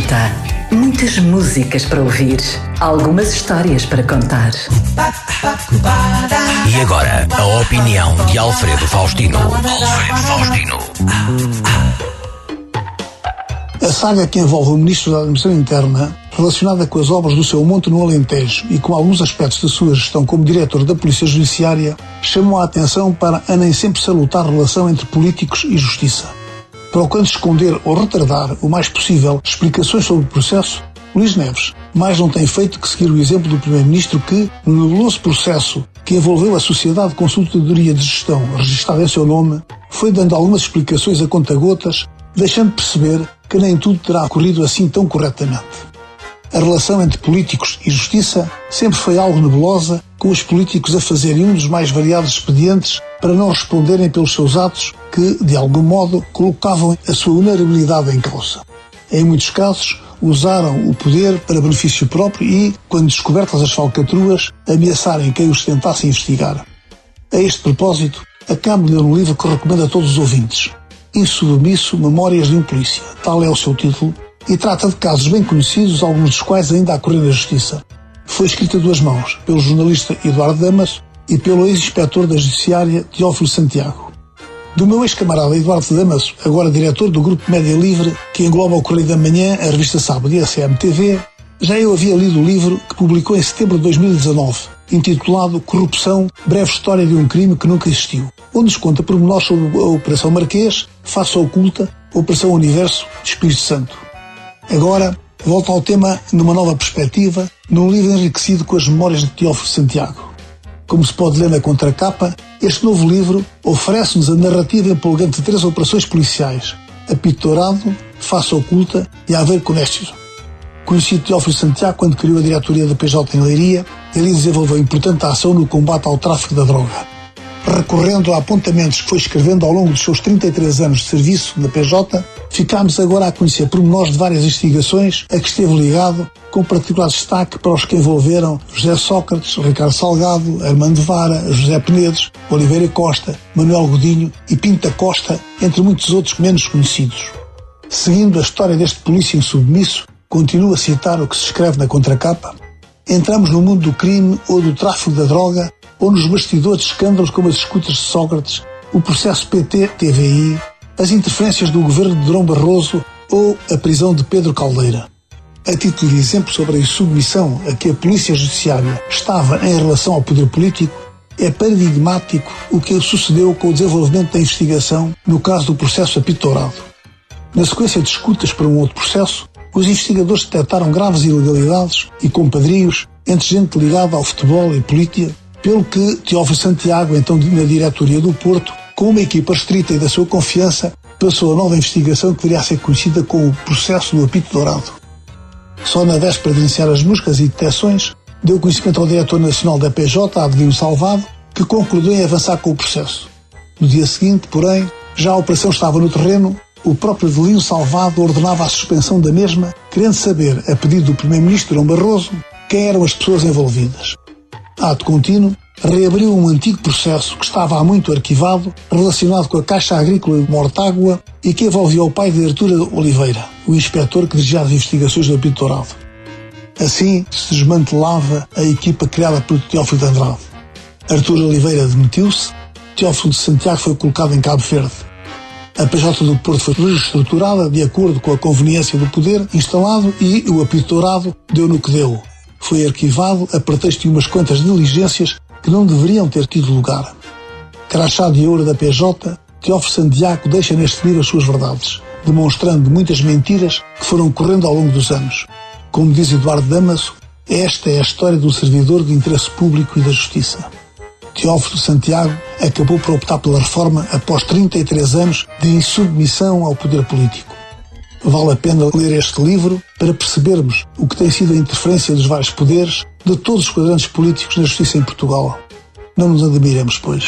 festa, muitas músicas para ouvir, algumas histórias para contar. E agora, a opinião de Alfredo Faustino. A saga que envolve o Ministro da Administração Interna, relacionada com as obras do seu Monte no Alentejo e com alguns aspectos da sua gestão como diretor da Polícia Judiciária, chamou a atenção para a nem sempre salutar relação entre políticos e justiça. Procurando esconder ou retardar o mais possível explicações sobre o processo, Luís Neves mais não tem feito que seguir o exemplo do Primeiro-Ministro que, no nebuloso processo que envolveu a Sociedade de Consultadoria de Gestão registada em seu nome, foi dando algumas explicações a conta-gotas, deixando perceber que nem tudo terá ocorrido assim tão corretamente. A relação entre políticos e justiça sempre foi algo nebulosa, com os políticos a fazerem um dos mais variados expedientes para não responderem pelos seus atos que, de algum modo, colocavam a sua vulnerabilidade em causa. Em muitos casos, usaram o poder para benefício próprio e, quando descobertas as falcatruas, ameaçarem quem os tentasse investigar. A este propósito, acabo de ler um livro que recomendo a todos os ouvintes. Insubmisso, Memórias de um Polícia, tal é o seu título, e trata de casos bem conhecidos, alguns dos quais ainda a correr na Justiça. Foi escrita a duas mãos, pelo jornalista Eduardo Damaso e pelo ex-inspetor da Judiciária Teófilo Santiago. Do meu ex-camarada Eduardo Damaso, agora diretor do Grupo Média Livre, que engloba o Correio da Manhã, a Revista Sábado e a CMTV, já eu havia lido o livro que publicou em setembro de 2019, intitulado Corrupção, breve história de um crime que nunca existiu, onde nos conta pormenores sobre a Operação Marquês, Face Oculta, Operação Universo, Espírito Santo. Agora, volto ao tema numa nova perspectiva, num livro enriquecido com as memórias de Teófilo Santiago. Como se pode ler na contracapa, este novo livro oferece-nos a narrativa empolgante de 3 operações policiais: Apito Dourado, Face Oculta e Aveiro Conéscio. Conheci Teófilo Santiago quando criou a diretoria da PJ em Leiria e ali desenvolveu importante ação no combate ao tráfico da droga. Recorrendo a apontamentos que foi escrevendo ao longo dos seus 33 anos de serviço na PJ, ficámos agora a conhecer pormenores de várias investigações a que esteve ligado, com particular destaque para os que envolveram José Sócrates, Ricardo Salgado, Armando Vara, José Penedes, Oliveira Costa, Manuel Godinho e Pinta Costa, entre muitos outros menos conhecidos. Seguindo a história deste polícia insubmisso, continuo a citar o que se escreve na contracapa: entramos no mundo do crime ou do tráfico da droga, ou nos bastidores de escândalos como as escutas de Sócrates, o processo PT-TVI, as interferências do governo de Durão Barroso ou a prisão de Pedro Caldeira. A título de exemplo sobre a insubmissão a que a Polícia Judiciária estava em relação ao poder político, é paradigmático o que sucedeu com o desenvolvimento da investigação no caso do processo Apito Dourado. Na sequência de escutas para um outro processo, os investigadores detectaram graves ilegalidades e compadrios entre gente ligada ao futebol e política, pelo que Teófilo Santiago, então na diretoria do Porto, com uma equipa restrita e da sua confiança, passou a nova investigação que viria a ser conhecida como o processo do Apito Dourado. Só na véspera de iniciar as buscas e detecções, deu conhecimento ao diretor nacional da PJ, Adelino Salvado, que concluiu em avançar com o processo. No dia seguinte, porém, já a operação estava no terreno, o próprio Adelino Salvado ordenava a suspensão da mesma, querendo saber, a pedido do Primeiro-Ministro Durão Barroso, quem eram as pessoas envolvidas. Ato contínuo, reabriu um antigo processo que estava há muito arquivado, relacionado com a Caixa Agrícola de Mortágua e que envolvia o pai de Artur Oliveira, o inspetor que dirigia as investigações do Apito Dourado. Assim se desmantelava a equipa criada por Teófilo de Andrade. Artur Oliveira demitiu-se, Teófilo de Santiago foi colocado em Cabo Verde. A PJ do Porto foi reestruturada de acordo com a conveniência do poder instalado e o Apito Dourado deu no que deu. Foi arquivado a pretexto de umas quantas diligências que não deveriam ter tido lugar. Crachá de ouro da PJ, Teófilo Santiago deixa neste livro as suas verdades, demonstrando muitas mentiras que foram correndo ao longo dos anos. Como diz Eduardo Damaso, esta é a história de um servidor do interesse público e da justiça. Teófilo Santiago acabou por optar pela reforma após 33 anos de insubmissão ao poder político. Vale a pena ler este livro para percebermos o que tem sido a interferência dos vários poderes de todos os quadrantes políticos na justiça em Portugal. Não nos admiremos, pois.